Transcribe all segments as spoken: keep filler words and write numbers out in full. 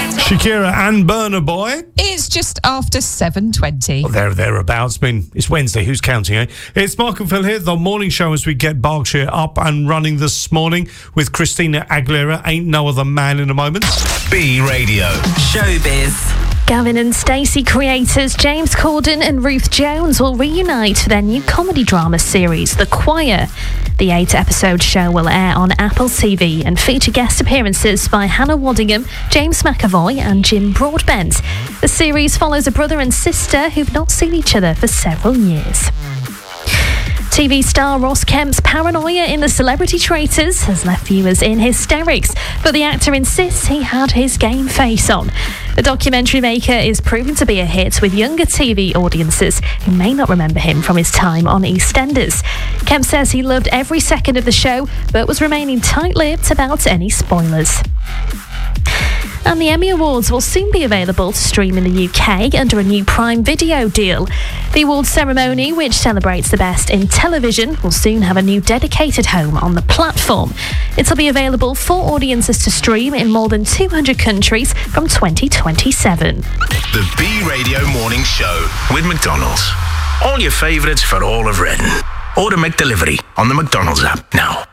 Shakira and Burna Boy. It's just after seven twenty. Well, there, thereabouts. I mean, it's Wednesday. Who's counting, eh? It's Mark and Phil here, the morning show as we get Berkshire up and running this morning with Christina Aguilera. Ain't no other man in a moment. B Radio. Showbiz. Gavin and Stacey creators James Corden and Ruth Jones will reunite for their new comedy drama series, The Choir. The eight-episode show will air on Apple T V and feature guest appearances by Hannah Waddingham, James McAvoy and Jim Broadbent. The series follows a brother and sister who've not seen each other for several years. T V star Ross Kemp's paranoia in The Celebrity Traitors has left viewers in hysterics, but the actor insists he had his game face on. The documentary maker is proving to be a hit with younger T V audiences who may not remember him from his time on EastEnders. Kemp says he loved every second of the show, but was remaining tight-lipped about any spoilers. And the Emmy Awards will soon be available to stream in the U K under a new Prime Video deal. The awards ceremony, which celebrates the best in television, will soon have a new dedicated home on the platform. It'll be available for audiences to stream in more than two hundred countries from twenty twenty-seven. The B Radio Morning Show with McDonald's. All your favourites for all of Redden. Order McDelivery on the McDonald's app now.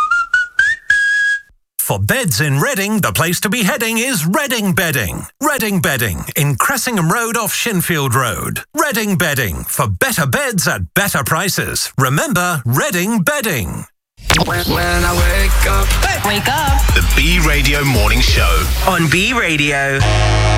For beds in Reading, the place to be heading is Reading Bedding. Reading Bedding in Cressingham Road off Shinfield Road. Reading Bedding for better beds at better prices. Remember, Reading Bedding. When, when I wake up, wake up. The B Radio Morning Show on B Radio.